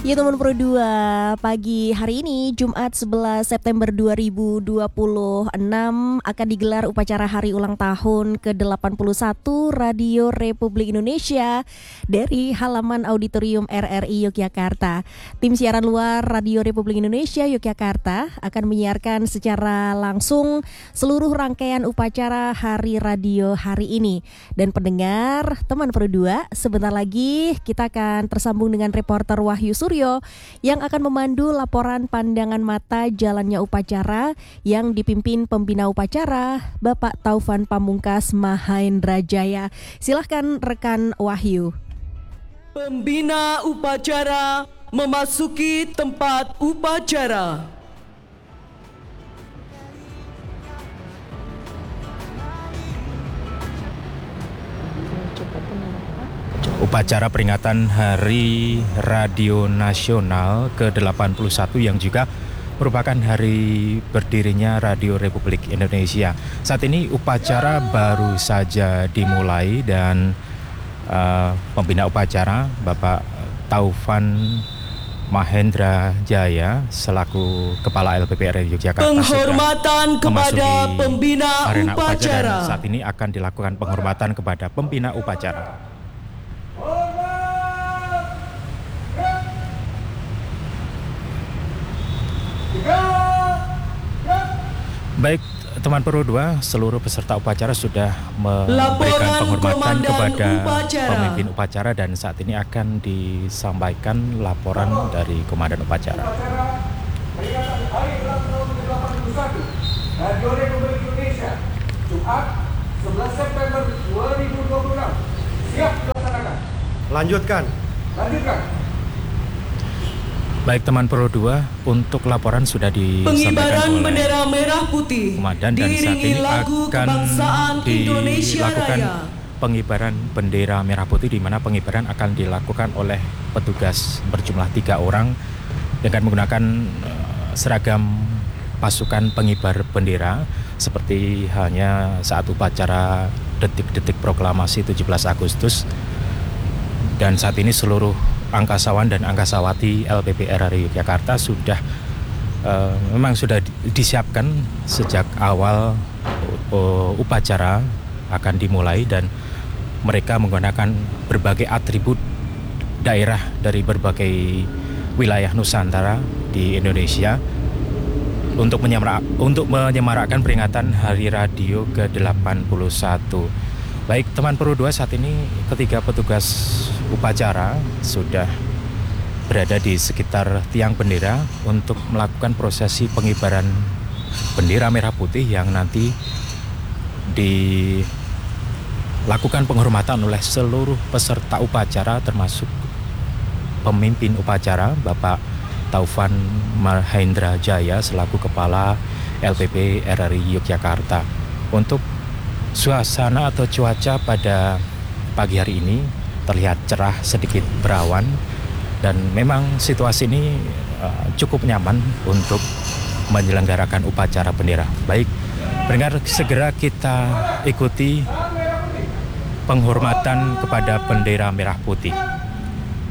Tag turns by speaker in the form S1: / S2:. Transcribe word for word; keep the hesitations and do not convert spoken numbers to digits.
S1: Ya teman Pro dua, pagi hari ini Jumat sebelas September dua ribu dua puluh enam akan digelar upacara hari ulang tahun ke delapan puluh satu Radio Republik Indonesia dari halaman Auditorium R R I Yogyakarta. Tim siaran luar Radio Republik Indonesia Yogyakarta akan menyiarkan secara langsung seluruh rangkaian upacara Hari Radio hari ini. Dan pendengar teman Pro dua, sebentar lagi kita akan tersambung dengan reporter Wahyu Suryo yang akan memandu laporan pandangan mata jalannya upacara yang dipimpin pembina upacara Bapak Taufan Pamungkas Mahendra Jaya. Silahkan rekan Wahyu.
S2: Pembina upacara memasuki tempat upacara.
S3: Upacara peringatan Hari Radio Nasional ke delapan puluh satu yang juga merupakan hari berdirinya Radio Republik Indonesia. Saat ini upacara baru saja dimulai dan uh, pembina upacara Bapak Taufan Mahendra Jaya selaku Kepala L P P R I Yogyakarta
S2: penghormatan kepada pembina upacara.
S3: upacara. Saat ini akan dilakukan penghormatan kepada pembina upacara. Baik, teman Pro dua, seluruh peserta upacara sudah memberikan penghormatan kepada upacara. pemimpin upacara dan saat ini akan disampaikan laporan dari Komandan Upacara.
S4: Peringatan Hari Ulang Tahun ke delapan puluh satu Radio Republik Indonesia Jumat sebelas September dua ribu dua puluh enam siap dilaksanakan.
S5: Lanjutkan.
S4: Lanjutkan.
S3: Baik teman Pro dua, untuk laporan sudah disampaikan
S2: Pengibaran
S3: oleh
S2: bendera merah putih
S3: Komandan dan saat ini akan dilakukan
S2: Raya.
S3: pengibaran bendera merah putih di mana pengibaran akan dilakukan oleh petugas berjumlah tiga orang dengan menggunakan uh, seragam pasukan pengibar bendera seperti halnya saat upacara detik-detik proklamasi tujuh belas Agustus. Dan saat ini seluruh angkasawan dan angkasawati L P P R R I Yogyakarta sudah uh, memang sudah disiapkan sejak awal uh, upacara akan dimulai dan mereka menggunakan berbagai atribut daerah dari berbagai wilayah Nusantara di Indonesia untuk menyemarak, untuk menyemarakkan peringatan Hari Radio ke delapan puluh satu. Baik teman Pro dua, saat ini ketiga petugas upacara sudah berada di sekitar tiang bendera untuk melakukan prosesi pengibaran bendera merah putih yang nanti dilakukan penghormatan oleh seluruh peserta upacara termasuk pemimpin upacara Bapak Taufan Mahendra Jaya selaku Kepala L P P R R I Yogyakarta. Untuk suasana atau cuaca pada pagi hari ini terlihat cerah, sedikit berawan dan memang situasi ini uh, cukup nyaman untuk menyelenggarakan upacara bendera. Baik, pendengar, segera kita ikuti penghormatan kepada bendera merah putih.